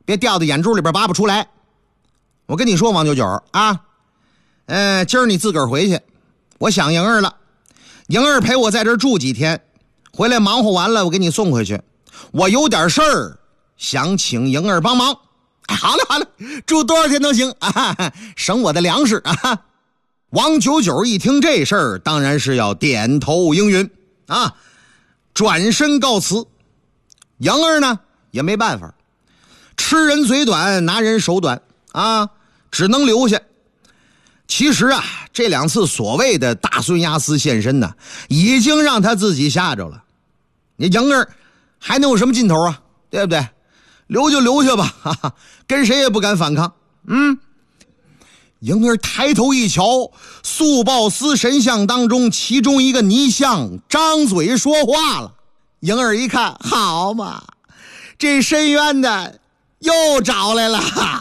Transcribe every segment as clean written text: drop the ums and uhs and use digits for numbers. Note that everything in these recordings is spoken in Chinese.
别掉到眼珠里边拔不出来。我跟你说王99啊，今儿你自个儿回去，我想莹儿了，莹儿陪我在这儿住几天，回来忙活完了我给你送回去，我有点事儿想请莹儿帮忙。好了，住多少天都行啊，省我的粮食啊。王99一听这事儿，当然是要点头应允啊，转身告辞。莹儿呢也没办法，吃人嘴短，拿人手短啊，只能留下。其实啊，这2次所谓的大孙押司现身呢，已经让他自己吓着了。你莹儿还能有什么劲头啊？对不对？留就留下吧，哈哈，跟谁也不敢反抗。莹儿抬头一瞧，速报司神像当中其中一个泥像张嘴说话了。莹儿一看，好嘛，这申冤的又找来了。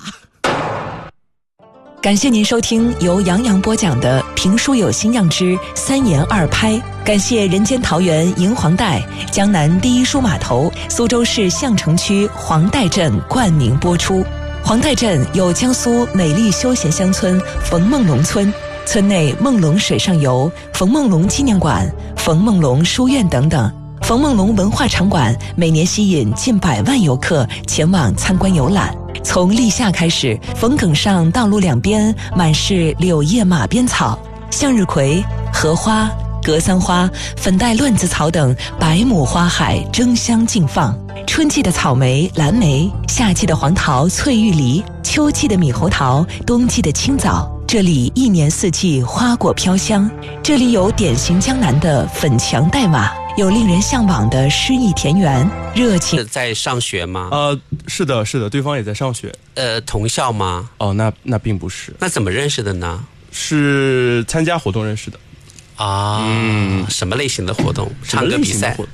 感谢您收听由杨洋播讲的评书有新样之3言2拍，感谢人间桃园银黄带、江南第一书码头、苏州市相城区黄带镇冠名播出。黄带镇有江苏美丽休闲乡村冯梦龙村，村内梦龙水上游、冯梦龙纪念馆、冯梦龙书院等等。冯梦龙文化场馆每年吸引近100万游客前往参观游览。从立夏开始，冯埂上道路两边满是柳叶马鞭草，向日葵、荷花、格桑花、粉黛乱子草等百亩花海争相竞放。春季的草莓、蓝莓，夏季的黄桃、翠玉梨，秋季的猕猴桃，冬季的青枣，这里一年四季花果飘香。这里有典型江南的粉墙黛瓦，有令人向往的诗意田园，热情。 是在上学吗？ 是的，对方也在上学。 同校吗？ 哦，那并不是。 那怎么认识的呢？ 是参加活动认识的。 什么类型的活动？唱歌比赛？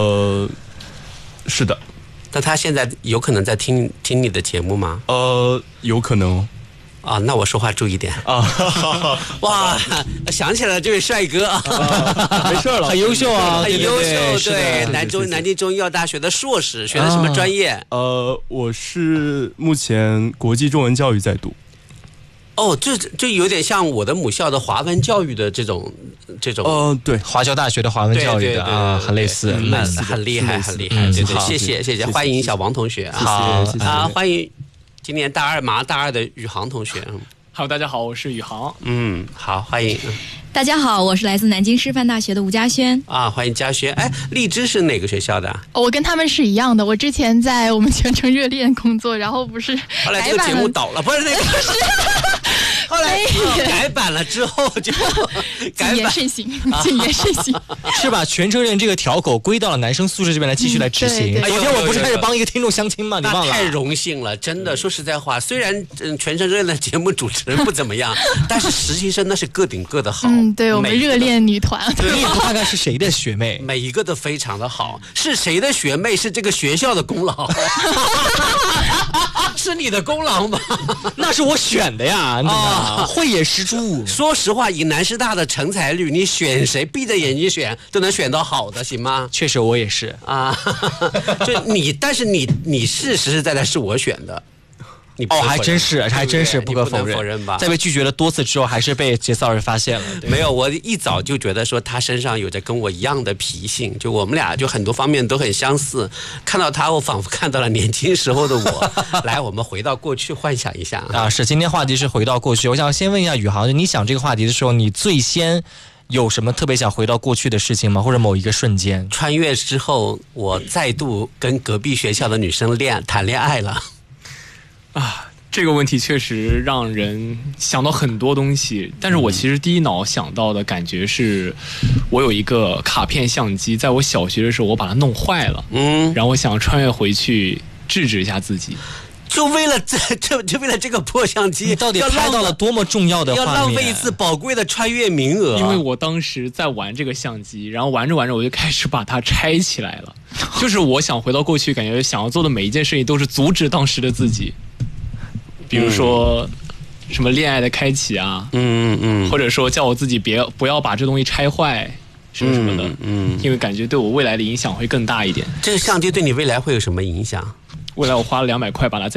是的。 那他现在有可能在听你的节目吗？ 有可能。 那我说话注意点啊！哇，想起来了，这位帅哥没事了， 很优秀啊， 很优秀。对，南京中医药大学的硕士，学的什么专业？ 我是目前国际中文教育在读。 这有点像我的母校的华文教育的这种。 对， 华侨大学的华文教育的啊，很类似， 很厉害。对，谢谢，欢迎小王同学。 好欢迎今年大二的宇航同学。 好，大家好，我是宇航。 好，欢迎。 大家好，我是来自南京师范大学的吴嘉轩。 欢迎嘉轩。荔枝是哪个学校的？ 我跟他们是一样的，我之前在我们全程热恋工作，然后不是后来这个节目倒了，不是那个后来改版了之后就谨言慎行，谨言慎行， 是把全程热恋这个条狗归到了男生宿舍这边来继续来执行。昨天我不是开始帮一个听众相亲吗？你忘了？ 太荣幸了，真的。说实在话，虽然全程热恋的节目主持人不怎么样，但是实习生那是个顶个的好。 对，我们热恋女团。 你也不看看是谁的学妹， 每一个都非常的好。是谁的学妹是这个学校的功劳，是你的功劳吗？ 那是我选的呀。慧眼识珠。 说实话，以南师大的成才率，你选谁闭着眼睛选都能选到好的，行吗？ 确实，我也是但是你是实实在在是我选的。 还真是不可否认吧？ 在被拒绝了多次之后，还是被杰嫂儿发现了。 没有，我一早就觉得说他身上有着跟我一样的脾性，就我们俩就很多方面都很相似。看到他，我仿佛看到了年轻时候的我。来，我们回到过去，幻想一下是今天话题是回到过去。我想先问一下宇航，就你想这个话题的时候，你最先有什么特别想回到过去的事情吗？或者某一个瞬间？ 穿越之后，我再度跟隔壁学校的女生谈恋爱了。 这个问题确实让人想到很多东西，但是我其实第一脑想到的感觉是，我有一个卡片相机，在我小学的时候我把它弄坏了，然后我想穿越回去制止一下自己。 就为了这个破相机， 你到底拍到了多么重要的画面？ 要浪费一次宝贵的穿越名额。 因为我当时在玩这个相机，然后玩着玩着我就开始把它拆起来了。就是我想回到过去，感觉想要做的每一件事情都是阻止当时的自己。比如说什么恋爱的开启啊，或者说叫我自己不要把这东西拆坏，什么的，因为感觉对我未来的影响会更大一点。 这个相机对你未来会有什么影响？ 未来我花了200块把它